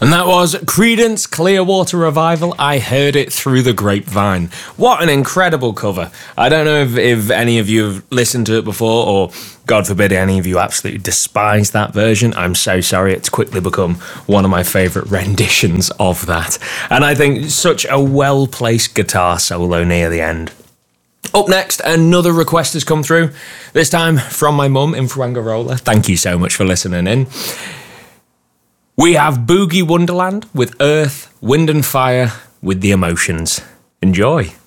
And that was Creedence Clearwater Revival. I Heard It Through the Grapevine. What an incredible cover. I don't know if any of you have listened to it before, or God forbid any of you absolutely despise that version. I'm so sorry. It's quickly become one of my favourite renditions of that. And I think such a well-placed guitar solo near the end. Up next, another request has come through, this time from my mum in Fuengirola. Thank you so much for listening in. We have Boogie Wonderland with Earth, Wind and Fire with the Emotions. Enjoy.